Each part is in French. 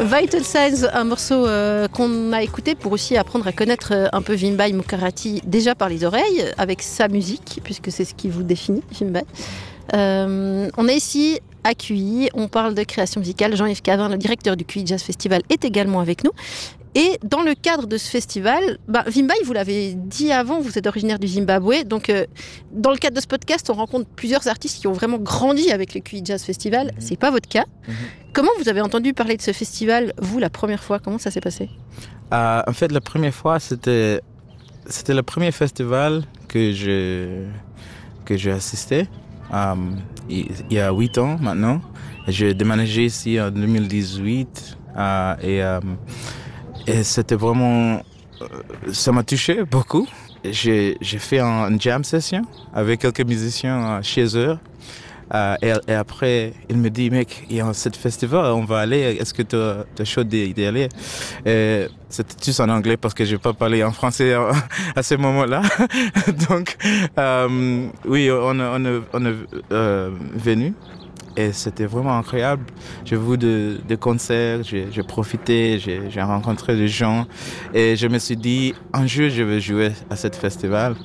Vital Signs, un morceau qu'on a écouté pour aussi apprendre à connaître un peu Vimbai Mokarathi déjà par les oreilles, avec sa musique, puisque c'est ce qui vous définit, Vimbai. On est ici à QI, on parle de création musicale. Jean-Yves Cavin, le directeur du QI Jazz Festival, est également avec nous. Et dans le cadre de ce festival, Vimbai, vous l'avez dit avant, vous êtes originaire du Zimbabwe. Donc, dans le cadre de ce podcast, on rencontre plusieurs artistes qui ont vraiment grandi avec le QI Jazz Festival. C'est pas votre cas. Comment vous avez entendu parler de ce festival, vous, la première fois? Comment ça s'est passé? En fait, la première fois, c'était le premier festival que j'ai assisté. Il y a 8 ans maintenant. J'ai déménagé ici en 2018 et c'était vraiment... ça m'a touché beaucoup. J'ai fait une jam session avec quelques musiciens chez eux. Et après, il me dit, mec, il y a ce festival, on va aller, est-ce que tu as chaud d'y aller? Et c'était tout en anglais parce que je n'ai pas parlé en français à ce moment-là. Donc, oui, on est venu et c'était vraiment incroyable. J'ai vu des concerts, j'ai profité, j'ai rencontré des gens et je me suis dit, un jour, je vais jouer à ce festival.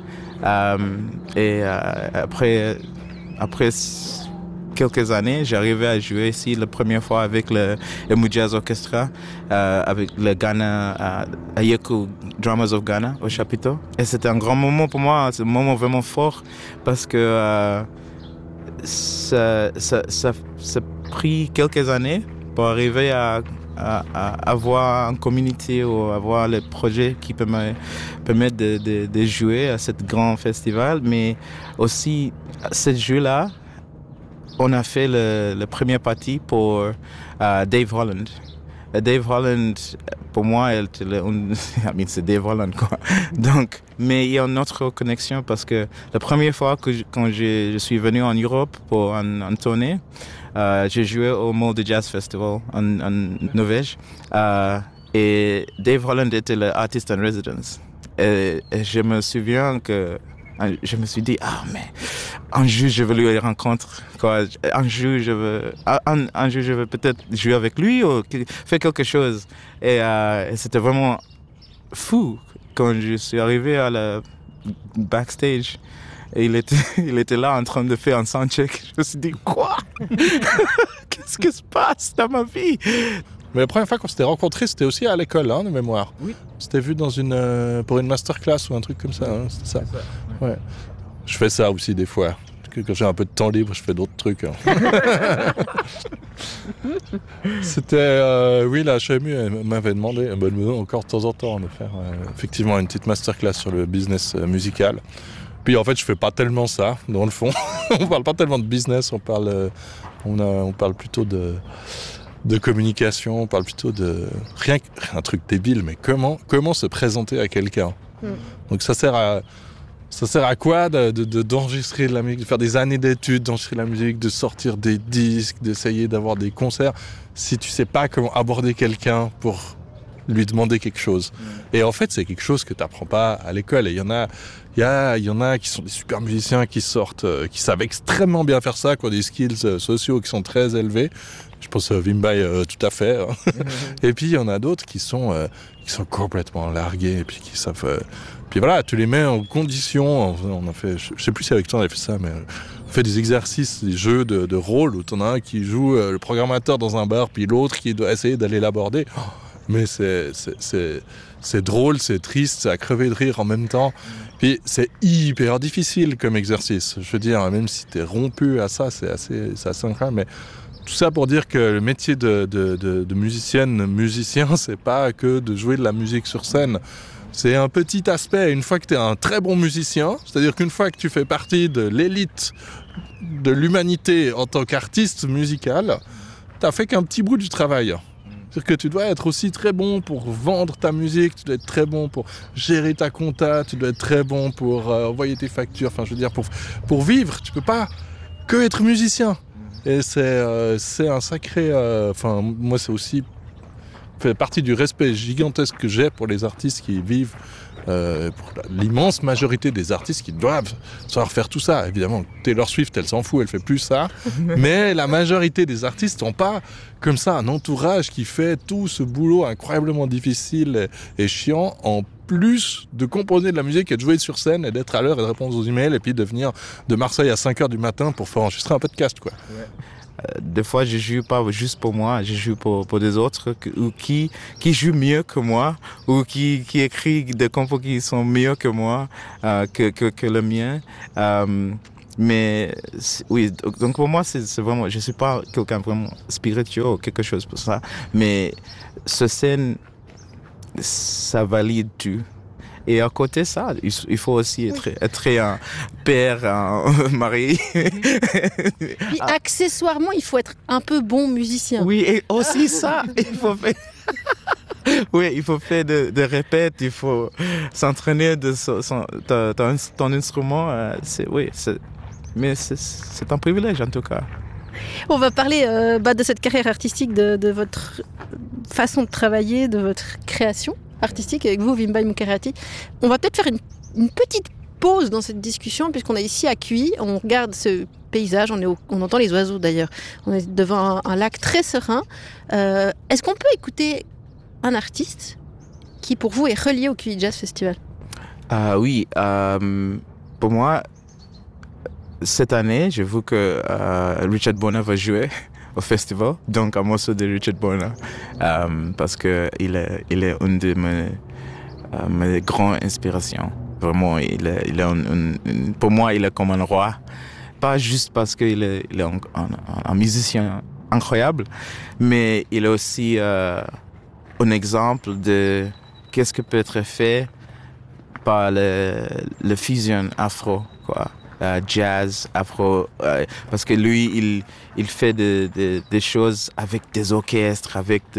Après quelques années, j'arrivais à jouer ici la première fois avec le Emu Jazz Orchestra, avec le Ghana, Ayeku Drummers of Ghana au chapiteau. Et c'était un grand moment pour moi, c'est un moment vraiment fort parce que ça a pris quelques années pour arriver à avoir une communauté ou avoir le projet qui permettent de jouer à ce grand festival. Mais aussi, ce jeu-là, on a fait le première partie pour Dave Holland. Dave Holland, pour moi, c'est Dave Holland, quoi. Donc, mais il y a une autre connexion parce que la première fois quand je suis venu en Europe pour une tournée, j'ai joué au Molde Jazz Festival en Norvège. Et Dave Holland était l'artiste en résidence. Et je me souviens que je me suis dit, mais un jour je veux lui rencontrer, quoi. Un jour je veux peut-être jouer avec lui ou faire quelque chose. Et c'était vraiment fou quand je suis arrivé à la backstage. Et il était là en train de faire un soundcheck. Je me suis dit, quoi? Qu'est-ce qui se passe dans ma vie? Mais la première fois qu'on s'était rencontrés, c'était aussi à l'école, de mémoire. Oui. C'était vu pour une masterclass ou un truc comme ça, c'était ça. C'est ça. Ouais. Je fais ça aussi des fois. Quand j'ai un peu de temps libre, je fais d'autres trucs. C'était... oui, la HMU, elle m'avait demandé, elle me demande encore de temps en temps, de faire effectivement une petite masterclass sur le business musical. Puis en fait, je fais pas tellement ça, dans le fond. On parle pas tellement de business, on parle plutôt de communication, on parle plutôt de... Rien un truc débile, mais comment se présenter à quelqu'un. Donc ça sert à quoi d'enregistrer de la musique, de faire des années d'études, d'enregistrer de la musique, de sortir des disques, d'essayer d'avoir des concerts, si tu sais pas comment aborder quelqu'un pour lui demander quelque chose. Et en fait, c'est quelque chose que tu n'apprends pas à l'école. Et il y en a qui sont des super musiciens qui sortent, qui savent extrêmement bien faire ça, qui ont des skills sociaux qui sont très élevés. Je pense à Vimbai tout à fait. Et puis il y en a d'autres qui sont complètement largués et puis qui savent. Puis voilà, tu les mets en condition. On a fait, je sais plus si avec toi on a fait ça, mais on fait des exercices, des jeux de rôle où t'en as un qui joue le programmateur dans un bar, puis l'autre qui doit essayer d'aller l'aborder. Mais c'est drôle, c'est triste, c'est à crever de rire en même temps. Puis c'est hyper difficile comme exercice. Je veux dire, même si t'es rompu à ça, c'est assez incroyable. Mais tout ça pour dire que le métier de musicienne, musicien, c'est pas que de jouer de la musique sur scène. C'est un petit aspect. Une fois que tu es un très bon musicien, c'est-à-dire qu'une fois que tu fais partie de l'élite de l'humanité en tant qu'artiste musical, t'as fait qu'un petit bout du travail. C'est-à-dire que tu dois être aussi très bon pour vendre ta musique, tu dois être très bon pour gérer ta compta, tu dois être très bon pour envoyer tes factures, enfin je veux dire pour vivre, tu peux pas que être musicien. Et c'est un sacré... moi c'est aussi fait partie du respect gigantesque que j'ai pour les artistes qui vivent, pour l'immense majorité des artistes qui doivent savoir faire tout ça. Évidemment, Taylor Swift, elle s'en fout, elle fait plus ça. Mais la majorité des artistes n'ont pas comme ça un entourage qui fait tout ce boulot incroyablement difficile et chiant, en plus de composer de la musique et de jouer sur scène et d'être à l'heure et de répondre aux emails et puis de venir de Marseille à 5h du matin pour faire enregistrer un podcast, quoi. Ouais. Des fois, je joue pas juste pour moi, je joue pour des autres ou qui jouent mieux que moi ou qui écrit des compos qui sont mieux que moi, que le mien. Mais oui, donc pour moi, c'est vraiment, je suis pas quelqu'un vraiment spirituel ou quelque chose pour ça, mais ce scène, ça valide tout. Et à côté de ça, il faut aussi être un père, un mari. Puis accessoirement, il faut être un peu bon musicien. Oui, et aussi ça, il faut faire... Oui, il faut faire des répètes, il faut s'entraîner de ton instrument. Mais c'est un privilège en tout cas. On va parler de cette carrière artistique, de votre façon de travailler, de votre création artistique avec vous, Wim-Bai Moukarati. On va peut-être faire une petite pause dans cette discussion puisqu'on est ici à Cuy, on regarde ce paysage, on entend les oiseaux d'ailleurs, on est devant un lac très serein. Est-ce qu'on peut écouter un artiste qui pour vous est relié au Cuy Jazz Festival? Oui, pour moi, cette année, j'ai vu que Richard Bona va jouer au festival, donc un morceau de Richard Bona, parce que il est une de mes grandes inspirations. Vraiment, pour moi, il est comme un roi. Pas juste parce qu'il est un musicien incroyable, mais il est aussi un exemple de qu'est-ce que peut être fait par le fusion afro, quoi. Jazz, afro, parce que lui, il fait des choses avec des orchestres,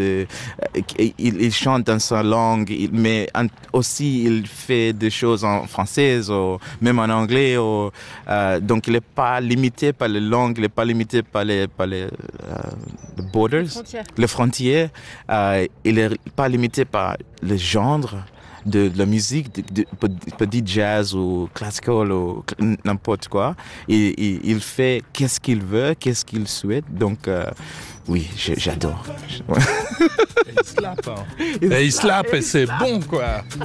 il chante dans sa langue, mais aussi il fait des choses en français, ou même en anglais, donc il n'est pas limité par les langues, il n'est pas limité par les borders, les frontières, il n'est pas limité par le genre de la musique, petit jazz ou classical ou n'importe quoi. Il fait qu'est-ce qu'il veut, qu'est-ce qu'il souhaite. Donc, oui, j'adore. Il slappe, hein. Et il slappe et c'est bon, quoi.